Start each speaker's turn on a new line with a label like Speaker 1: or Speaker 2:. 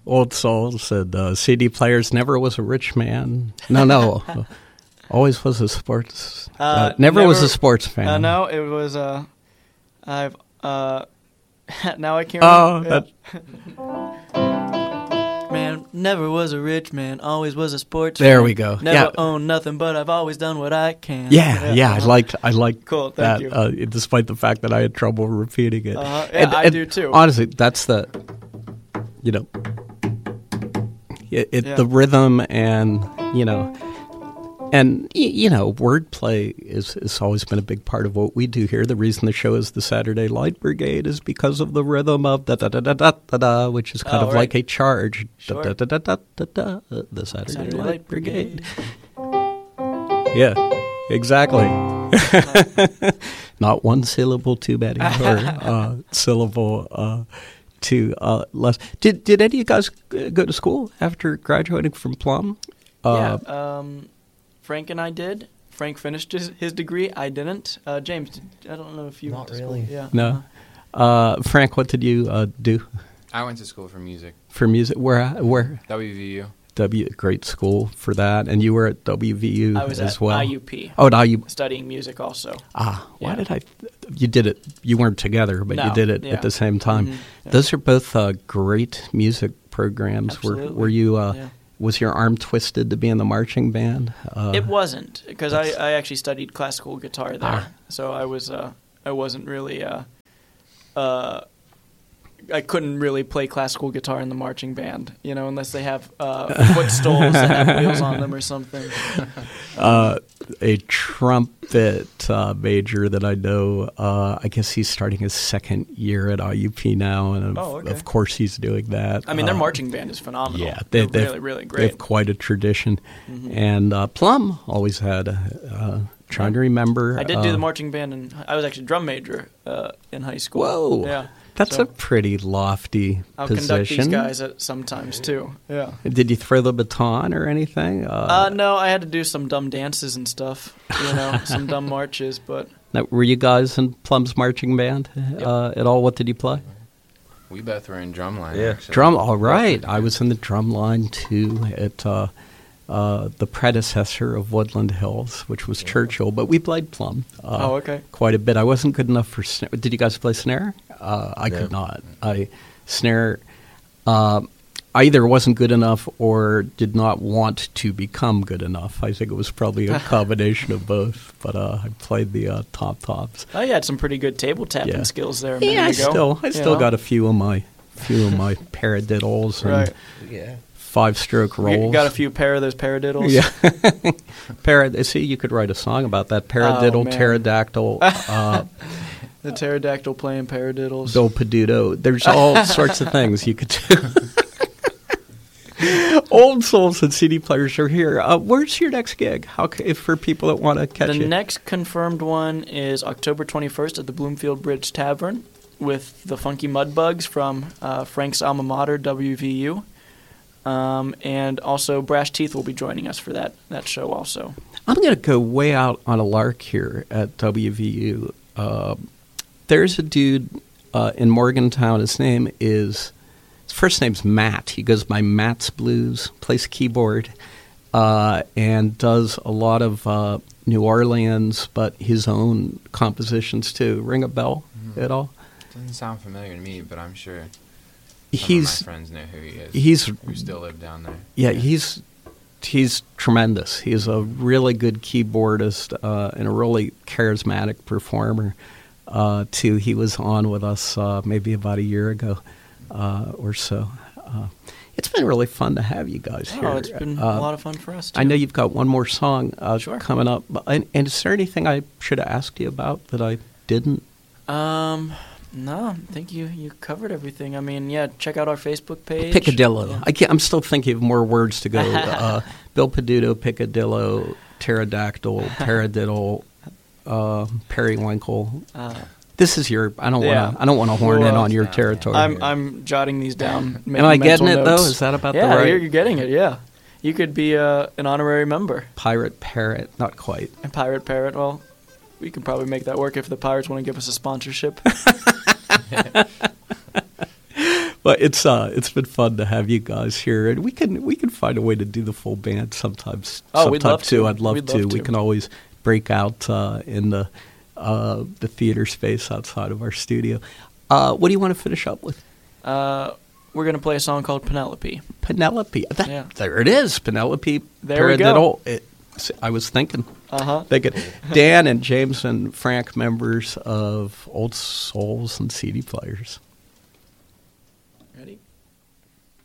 Speaker 1: Old Soul said CD players never was a rich man. No. Always was a sports. Never was a sports fan.
Speaker 2: No, it was. I've. Now I can't remember. Man, never was a rich man. Always was a sports.
Speaker 1: There
Speaker 2: fan.
Speaker 1: we go.
Speaker 2: Never owned nothing, but I've always done what I can.
Speaker 1: Yeah. I liked
Speaker 2: cool,
Speaker 1: that.
Speaker 2: Thank you.
Speaker 1: Despite the fact that I had trouble repeating it.
Speaker 2: I do too.
Speaker 1: Honestly, that's the. The rhythm and wordplay is always been a big part of what we do here. The reason the show is the Saturday Light Brigade is because of the rhythm of da da da da da da da, which is kind of like a charge.
Speaker 2: Sure.
Speaker 1: Da da da da da da. The Saturday Light Brigade. Yeah, exactly. Not one syllable too many, or syllable too less. Did any of you guys go to school after graduating from Plum?
Speaker 2: Frank and I did. Frank finished his degree. I didn't. James, I don't know if you
Speaker 3: Not
Speaker 2: went to
Speaker 3: really.
Speaker 2: School. Yeah.
Speaker 1: No. Frank, what did you do?
Speaker 4: I went to school for music.
Speaker 1: For music? Where?
Speaker 4: WVU.
Speaker 1: Great school for that. And you were at WVU
Speaker 2: I was
Speaker 1: as
Speaker 2: at
Speaker 1: well?
Speaker 2: IUP.
Speaker 1: Oh, at IUP.
Speaker 2: Studying music also.
Speaker 1: Why did I? You did it. You weren't together, but you did it at the same time.
Speaker 2: Mm-hmm. Yeah.
Speaker 1: Those are both great music programs.
Speaker 2: Absolutely.
Speaker 1: Were you? Was your arm twisted to be in the marching band?
Speaker 2: It wasn't, because I actually studied classical guitar there, so I wasn't really. I couldn't really play classical guitar in the marching band, unless they have footstools that have wheels on them or something.
Speaker 1: A trumpet major that I know, I guess he's starting his second year at IUP now, and of course he's doing that.
Speaker 2: I mean, their marching band is phenomenal.
Speaker 1: Yeah,
Speaker 2: they're really, really great.
Speaker 1: They have quite a tradition. Mm-hmm. And Plum always had, trying to remember.
Speaker 2: I did do the marching band, and I was actually drum major in high school.
Speaker 1: Whoa.
Speaker 2: Yeah.
Speaker 1: That's a pretty lofty
Speaker 2: I'll
Speaker 1: position.
Speaker 2: conduct these guys sometimes, too. Yeah.
Speaker 1: Did you throw the baton or anything?
Speaker 2: No, I had to do some dumb dances and stuff, some dumb marches, but...
Speaker 1: Now, were you guys in Plum's marching band at all? What did you play?
Speaker 4: We both were in drumline, actually.
Speaker 1: All right. I was in the drumline, too, at the predecessor of Woodland Hills, which was Churchill, but we played Plum quite a bit. I wasn't good enough for snare. Did you guys play snare? I could not. Snare, I either wasn't good enough or did not want to become good enough. I think it was probably a combination of both, but I played the tops.
Speaker 2: Oh, you had some pretty good table tapping skills there a minute ago.
Speaker 1: I still got a few of my paradiddles and 5-stroke rolls.
Speaker 2: You got a few pair of those paradiddles?
Speaker 1: Yeah. See, you could write a song about that. Paradiddle, pterodactyl.
Speaker 2: The pterodactyl playing paradiddles.
Speaker 1: Bill Peduto. There's all sorts of things you could do. Old Souls and CD players are here. Where's your next gig? For people that want to catch it?
Speaker 2: The next confirmed one is October 21st at the Bloomfield Bridge Tavern with the Funky Mudbugs from Frank's alma mater, WVU. And also Brash Teeth will be joining us for that show also.
Speaker 1: I'm going to go way out on a lark here at WVU. There's a dude in Morgantown. His first name's Matt. He goes by Matt's Blues, plays keyboard, and does a lot of New Orleans, but his own compositions too. Ring a bell at all?
Speaker 4: Doesn't sound familiar to me, but I'm sure some of my friends know who he is. Who still live down there.
Speaker 1: Yeah, he's tremendous. He's a really good keyboardist and a really charismatic performer. Too, he was on with us maybe about a year ago or so. It's been really fun to have you guys here.
Speaker 2: Oh, it's been a lot of fun for us, too.
Speaker 1: I know you've got one more song coming up. And is there anything I should have asked you about that I didn't?
Speaker 2: No, I think you covered everything. I mean, check out our Facebook page.
Speaker 1: Picadillo.
Speaker 2: Yeah.
Speaker 1: I'm still thinking of more words to go. Bill Peduto, Picadillo, pterodactyl, paradiddle, periwinkle. This is your. I don't want to horn in on your territory.
Speaker 2: I'm jotting these down.
Speaker 1: Am I getting it
Speaker 2: notes.
Speaker 1: though? Is that about the
Speaker 2: right?
Speaker 1: right?
Speaker 2: Yeah, you're getting it. Yeah, you could be an honorary member.
Speaker 1: Pirate Parrot, not quite.
Speaker 2: And Pirate Parrot. Well, we can probably make that work if the Pirates want to give us a sponsorship.
Speaker 1: But it's been fun to have you guys here, and we can find a way to do the full band sometimes.
Speaker 2: Oh, we'd love
Speaker 1: too.
Speaker 2: to.
Speaker 1: I'd love to. We can always break out in the theater space outside of our studio. What do you want to finish up with?
Speaker 2: We're going to play a song called Penelope.
Speaker 1: Penelope. There it is. Penelope.
Speaker 2: There we go.
Speaker 1: I was thinking. Dan and James and Frank, members of Old Souls and CD Players.